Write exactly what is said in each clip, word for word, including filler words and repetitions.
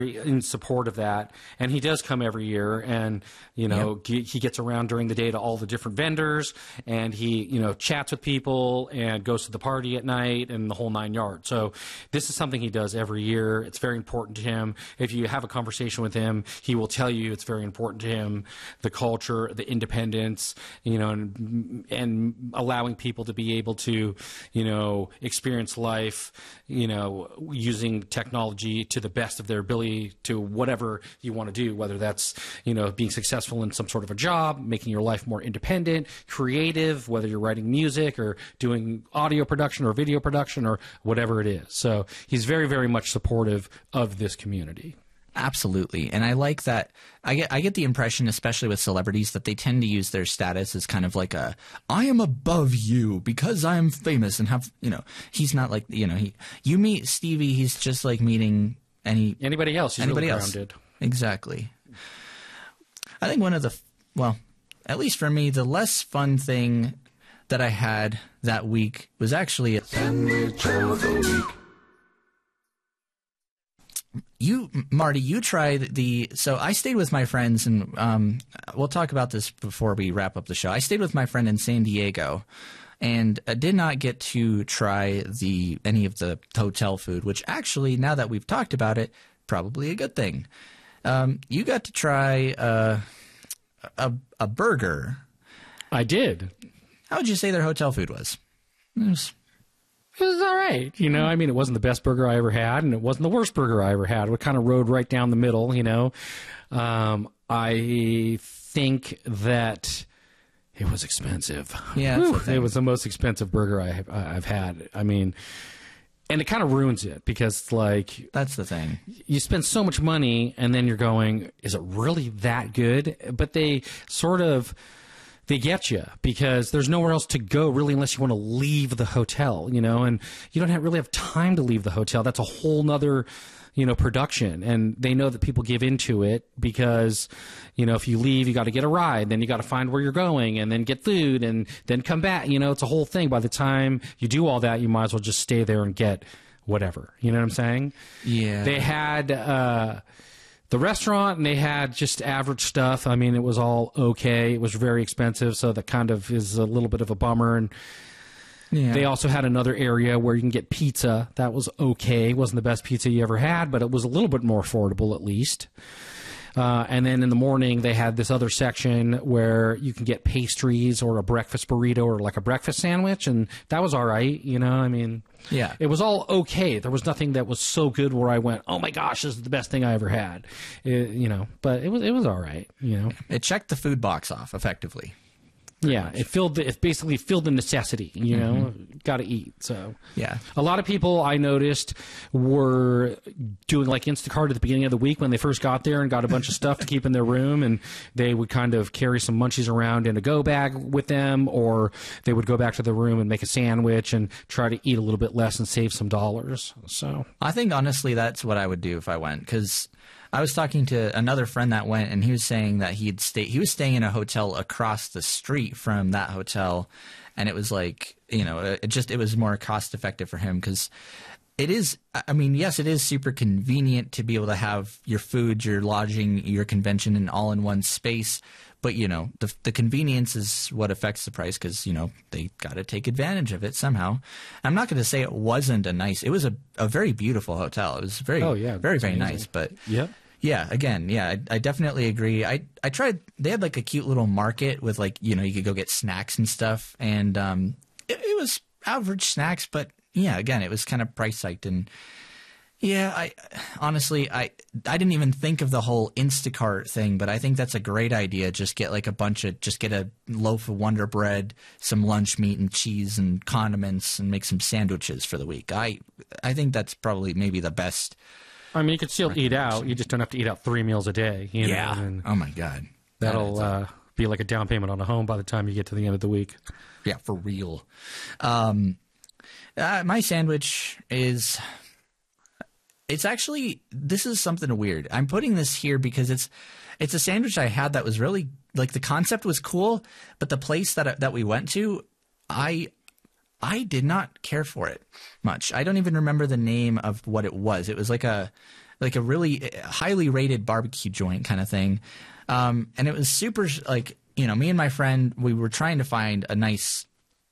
in support of that, and he does come every year, and you know yep. he gets around during the day to all the different vendors, and he you know chats with people and goes to the party at night and the whole nine yards. So this is something he does every year. It's very important to him. If you have a conversation with him, he will tell you it's very important to him, the culture, the independence, you know, and, and allowing people to be able to you know experience life, you know, using technology to the best of their ability to whatever you want to do, whether that's, you know, being successful in some sort of a job, making your life more independent, creative, whether you're writing music or doing audio production or video production or whatever it is. So he's very, very much supportive of this community. Absolutely. And I like that. I get I get the impression, especially with celebrities, that they tend to use their status as kind of like a, I am above you because I'm famous and have, you know, he's not like, you know, he, you meet Stevie, he's just like meeting any anybody else. He's anybody really else. grounded. Exactly. I think one of the, well, at least for me, the less fun thing that I had that week was actually a sandwich of the week. You, Marty, you tried the, so I stayed with my friends, and um, we'll talk about this before we wrap up the show. I stayed with my friend in San Diego, and I did not get to try the any of the hotel food, which actually, now that we've talked about it, probably a good thing. Um, you got to try uh, a, a burger. I did. How would you say their hotel food was? It was... It was all right. You know, I mean, it wasn't the best burger I ever had, and it wasn't the worst burger I ever had. It kind of rode right down the middle, you know. Um, I think that it was expensive. Yeah, Whew, it was the most expensive burger I have, I've had. I mean, and it kind of ruins it because, like... That's the thing. You spend so much money, and then you're going, is it really that good? But they sort of... They get you because there's nowhere else to go really unless you want to leave the hotel, you know, and you don't have, really have time to leave the hotel. That's a whole nother, you know, production. And they know that people give into it because, you know, if you leave, you got to get a ride, then you got to find where you're going and then get food and then come back. You know, it's a whole thing. By the time you do all that, you might as well just stay there and get whatever. You know what I'm saying? Yeah. They had, uh, the restaurant, and they had just average stuff. I mean, it was all okay. It was very expensive, so that kind of is a little bit of a bummer. And yeah. They also had another area where you can get pizza. That was okay. It wasn't the best pizza you ever had, but it was a little bit more affordable at least. Uh, and then in the morning, they had this other section where you can get pastries or a breakfast burrito or like a breakfast sandwich, and that was all right. You know, I mean... Yeah. It was all okay. There was nothing that was so good where I went, oh my gosh, this is the best thing I ever had. It, you know, but it was it was all right, you know. It checked the food box off effectively. Yeah, much. it filled the, it basically filled the necessity, you know, mm-hmm. got to eat. So yeah, a lot of people I noticed were doing like Instacart at the beginning of the week when they first got there and got a bunch of stuff to keep in their room, and they would kind of carry some munchies around in a go bag with them, or they would go back to the room and make a sandwich and try to eat a little bit less and save some dollars. So I think honestly that's what I would do if I went, because I was talking to another friend that went, and he was saying that he'd stay. He was staying in a hotel across the street from that hotel, and it was like, you know, it just it was more cost effective for him because it is. I mean, yes, it is super convenient to be able to have your food, your lodging, your convention, in all in one space. But you know, the the convenience is what affects the price because you know they got to take advantage of it somehow. I'm not going to say it wasn't a nice. It was a a very beautiful hotel. It was very oh yeah, very very amazing. Nice. But yeah. Yeah, again, yeah, I, I definitely agree. I I tried. They had like a cute little market with like you know you could go get snacks and stuff, and um, it, it was average snacks, but yeah, again, it was kind of price hiked, and yeah, I honestly I I didn't even think of the whole Instacart thing, but I think that's a great idea. Just get like a bunch of just get a loaf of Wonder Bread, some lunch meat and cheese and condiments, and make some sandwiches for the week. I I think that's probably maybe the best. I mean, you could still eat out. You just don't have to eat out three meals a day. You know? Yeah. And oh, my God. that'll uh, be like a down payment on a home by the time you get to the end of the week. Yeah, for real. Um, uh, my sandwich is – it's actually – this is something weird. I'm putting this here because it's it's a sandwich I had that was really – like the concept was cool, but the place that that we went to, I – I did not care for it much. I don't even remember the name of what it was. It was like a like a really highly rated barbecue joint kind of thing. Um, and it was super like, you know, me and my friend, we were trying to find a nice,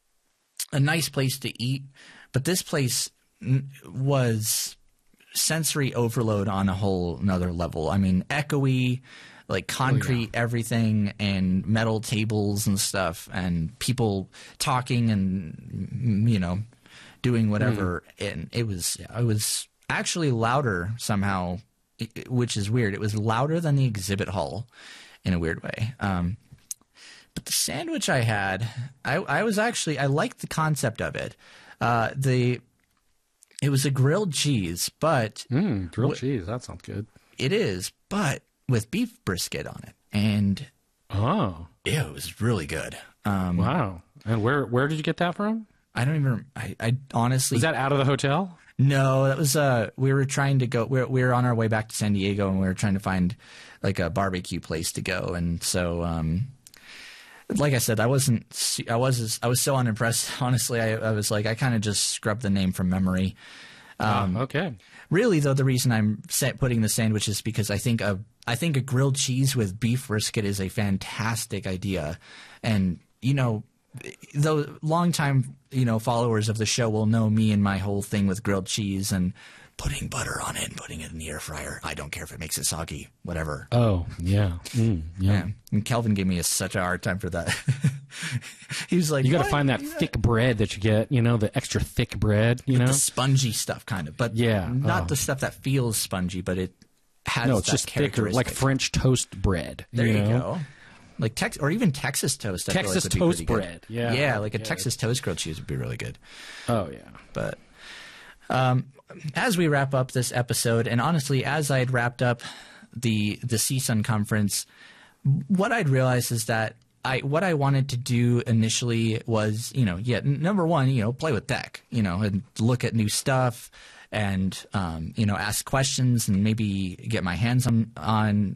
a nice place to eat, but this place n- was sensory overload on a whole another level. I mean, echoey, like concrete, oh, yeah. everything, and metal tables and stuff, and people talking and, you know, doing whatever. Mm. And it was, it was actually louder somehow, which is weird. It was louder than the exhibit hall in a weird way. Um, but the sandwich I had, I, I was actually, I liked the concept of it. Uh, the, it was a grilled cheese, but mm, grilled w- cheese, that sounds good. It is, but with beef brisket on it, and oh, it was really good. Um, wow! And where where did you get that from? I don't even. I, I honestly was that out of the hotel? No, that was uh we were trying to go we were, we were on our way back to San Diego, and we were trying to find like a barbecue place to go, and so um like I said, I wasn't I was I was so unimpressed, honestly. I, I was like I kind of just scrubbed the name from memory. Um oh, okay. Really though, the reason I'm putting the sandwich is because I think a I think a grilled cheese with beef brisket is a fantastic idea. And you know, though longtime, you know, followers of the show will know me and my whole thing with grilled cheese and putting butter on it and putting it in the air fryer. I don't care if it makes it soggy, whatever. Oh, yeah. Mm, yeah. yeah. And Kelvin gave me a, such a hard time for that. He was like, you got to find that thick bread that you get, you know, the extra thick bread, you With know, the spongy stuff kind of, but yeah, not oh. the stuff that feels spongy, but it has no, it's that just thicker, like French toast bread. There you, you know? go. Like Tex or even Texas toast. I Texas feel like would toast be pretty bread. Good. Yeah. Yeah, like a yeah, Texas toast grilled cheese would be really good. Oh, yeah. But um, as we wrap up this episode, and honestly, as I had wrapped up the the C S U N conference, what I'd realized is that I what I wanted to do initially was, you know, yeah, number one, you know, play with tech, you know, and look at new stuff and, um, you know, ask questions and maybe get my hands on, on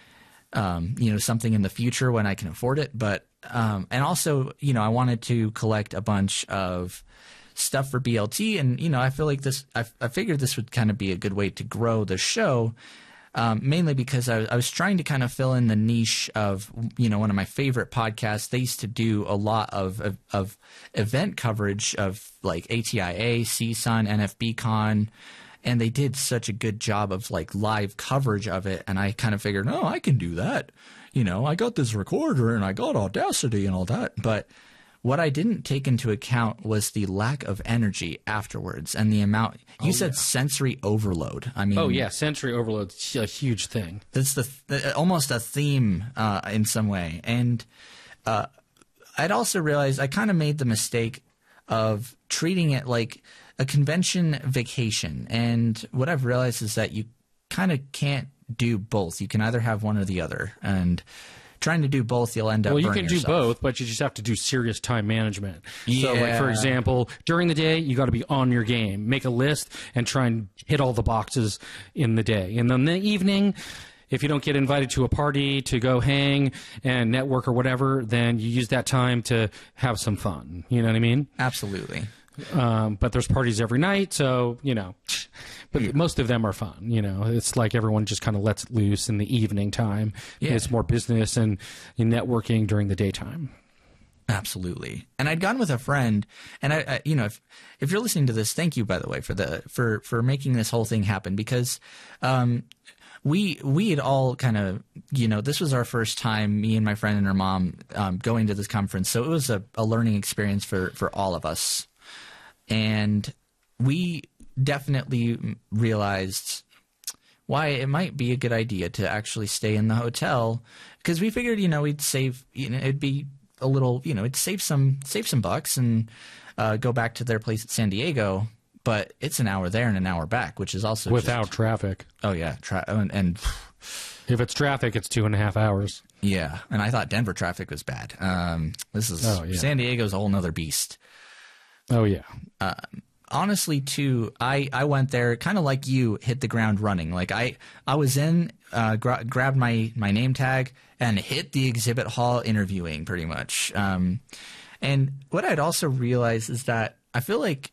um, you know, something in the future when I can afford it. But um, and also, you know, I wanted to collect a bunch of stuff for B L T. And, you know, I feel like this I, I figured this would kind of be a good way to grow the show. Um, mainly because I, I was trying to kind of fill in the niche of, you know, one of my favorite podcasts. They used to do a lot of of, of event coverage of like A T I A, C S U N, N F B Con, and they did such a good job of like live coverage of it. And I kind of figured, oh, I can do that. You know, I got this recorder and I got Audacity and all that. But what I didn't take into account was the lack of energy afterwards and the amount. You oh, said yeah. sensory overload. I mean, oh yeah, sensory overload is a huge thing. That's the, the almost a theme uh, in some way. And uh, I'd also realized I kind of made the mistake of treating it like a convention vacation. And what I've realized is that you kind of can't do both. You can either have one or the other. And trying to do both, you'll end up well you burning can do yourself. both, but you just have to do serious time management. Yeah. So like for example, during the day you got to be on your game, make a list and try and hit all the boxes in the day, and then in the evening, if you don't get invited to a party to go hang and network or whatever, then you use that time to have some fun. You know what I mean? Absolutely. Um, but there's parties every night, so you know, but yeah. most of them are fun. You know, it's like everyone just kind of lets it loose in the evening time. Yeah. It's more business and networking during the daytime. Absolutely. And I'd gone with a friend, and I, I you know, if if you're listening to this, thank you, by the way, for the for for making this whole thing happen, because um, we we had all kind of, you know, this was our first time, me and my friend and her mom, um, going to this conference, so it was a, a learning experience for for all of us. And we definitely realized why it might be a good idea to actually stay in the hotel, because we figured, you know, we'd save, you know, it'd be a little, you know, it'd save some save some bucks and uh, go back to their place at San Diego. But it's an hour there and an hour back, which is also without just, traffic. Oh yeah, tra- and, and if it's traffic, it's two and a half hours. Yeah, and I thought Denver traffic was bad. Um, this is oh, yeah. San Diego's a whole nother beast. Oh, yeah. Uh, honestly, too, I, I went there kind of like you, hit the ground running. Like I, I was in, uh, gra- grabbed my, my name tag and hit the exhibit hall interviewing pretty much. Um, and what I'd also realized is that I feel like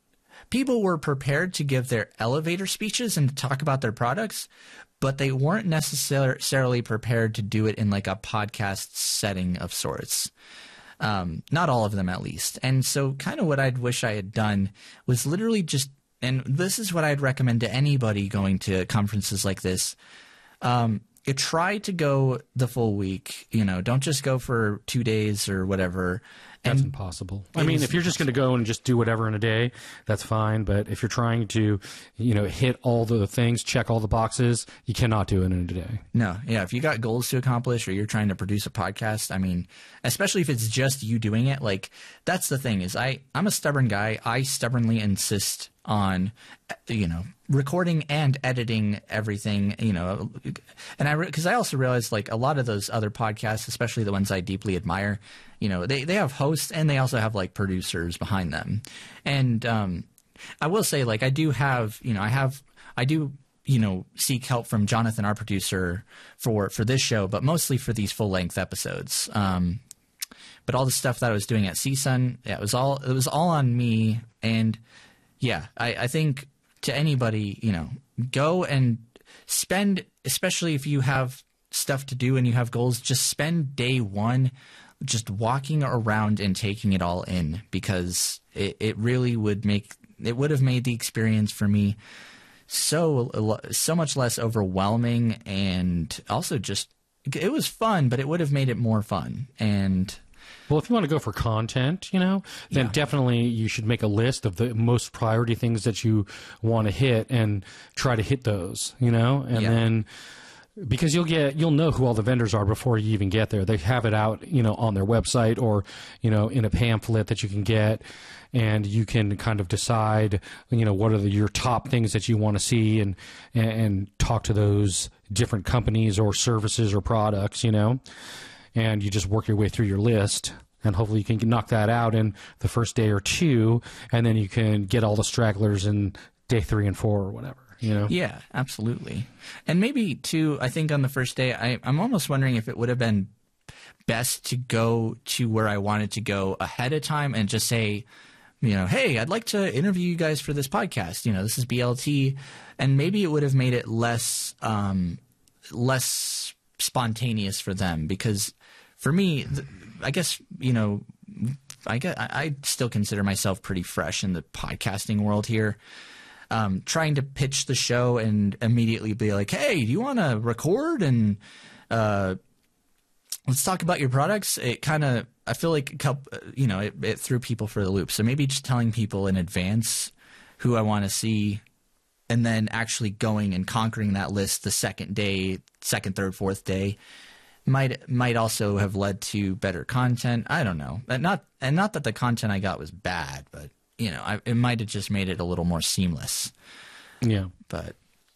people were prepared to give their elevator speeches and to talk about their products, but they weren't necessarily prepared to do it in like a podcast setting of sorts. Um, not all of them, at least. And so kind of what I'd wish I had done was literally just, and this is what I'd recommend to anybody going to conferences like this. Um, you try to go the full week, you know, don't just go for two days or whatever. That's impossible. I mean, if you're just going to go and just do whatever in a day, that's fine. But if you're trying to, you know, hit all the things, check all the boxes, you cannot do it in a day. No. Yeah. If you got goals to accomplish or you're trying to produce a podcast, I mean, especially if it's just you doing it, like that's the thing is I, I'm a stubborn guy. I stubbornly insist on, you know, recording and editing everything, you know, and I, because I also realized like a lot of those other podcasts, especially the ones I deeply admire, you know, they, they have hosts and they also have like producers behind them. And um, I will say like I do have, you know, I have, I do, you know, seek help from Jonathan, our producer for, for this show, but mostly for these full length episodes. Um, but all the stuff that I was doing at C S U N, yeah, it was all, it was all on me. And yeah, I, I think to anybody, you know, go and spend, especially if you have stuff to do and you have goals, just spend day one just walking around and taking it all in, because it, it really would make, it would have made the experience for me so, so much less overwhelming, and also just, it was fun, but it would have made it more fun. And well, if you want to go for content, you know, then yeah. definitely you should make a list of the most priority things that you want to hit and try to hit those, you know, and yeah. then because you'll get, you'll know who all the vendors are before you even get there. They have it out, you know, on their website or, you know, in a pamphlet that you can get, and you can kind of decide, you know, what are the, your top things that you want to see, and, and, and talk to those different companies or services or products, you know, and you just work your way through your list. And hopefully you can knock that out in the first day or two, and then you can get all the stragglers in day three and four or whatever. You know? Yeah, absolutely. And maybe, too, I think on the first day, I, I'm almost wondering if it would have been best to go to where I wanted to go ahead of time and just say, you know, hey, I'd like to interview you guys for this podcast. You know, this is B L T. And maybe it would have made it less, um, less spontaneous for them. Because for me, I guess, you know, I, get, I still consider myself pretty fresh in the podcasting world here. Um, trying to pitch the show and immediately be like, hey, do you want to record and uh, let's talk about your products? It kind of, I feel like, you know, it, it threw people for the loop. So maybe just telling people in advance who I want to see, and then actually going and conquering that list the second day, second, third, fourth day might might also have led to better content. I don't know. And not, and not that the content I got was bad, but you know, I, it might have just made it a little more seamless. Yeah. But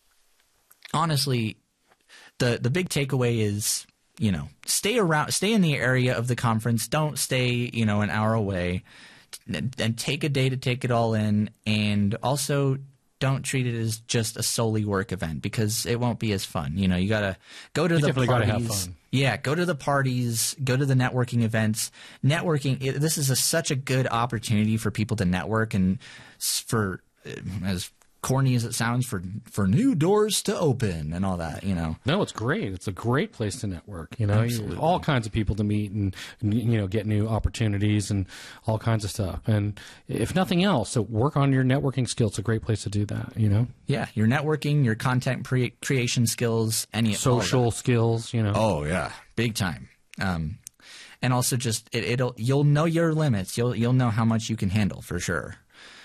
honestly, the the big takeaway is, you know, stay around, stay in the area of the conference. Don't stay, you know, an hour away, and, and take a day to take it all in. And also, don't treat it as just a solely work event, because it won't be as fun. You know, you gotta go to you the definitely parties. Gotta have fun. Yeah, go to the parties, go to the networking events. Networking, it, this is a, such a good opportunity for people to network, and for, as corny as it sounds, for for new doors to open and all that, you know. No, it's great. It's a great place to network, you know. You, all kinds of people to meet, and, you know, get new opportunities and all kinds of stuff. And if nothing else, so work on your networking skills. It's a great place to do that, you know. Yeah, your networking, your content pre- creation skills, any social skills, you know. Oh yeah, big time. Um, and also just it, it'll you'll know your limits. You'll you'll know how much you can handle for sure.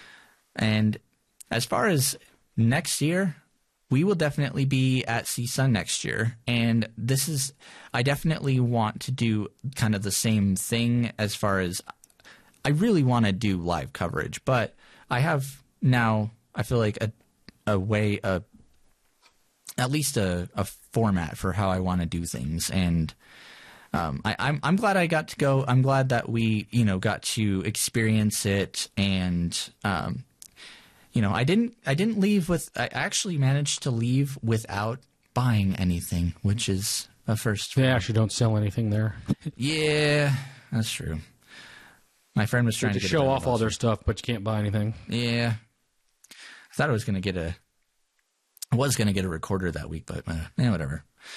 And as far as next year, we will definitely be at C S U N next year. And this is, I definitely want to do kind of the same thing as far as, I really want to do live coverage, but I have now, I feel like a, a way, a, at least a, a format for how I want to do things. And um, I, I'm, I'm glad I got to go. I'm glad that we, you know, got to experience it. And, um, You know, I didn't. I didn't leave with. I actually managed to leave without buying anything, which is a first. They actually don't sell anything there. Yeah, that's true. My friend was trying to, to show off all their stuff, but you can't buy anything. Yeah, thought I was gonna get a, I was gonna get a recorder that week, but uh, yeah, whatever.